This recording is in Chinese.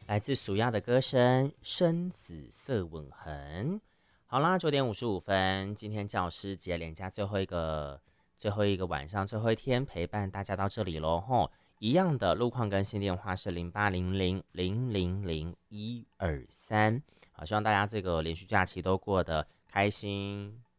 来自苏亚的歌声，深紫色吻痕。好啦，9点55分，今天教师节连假最后一个晚上，最后一天陪伴大家到这里喽吼。一样的路况更新电话是0800000123。好，希望大家这个连续假期都过得开心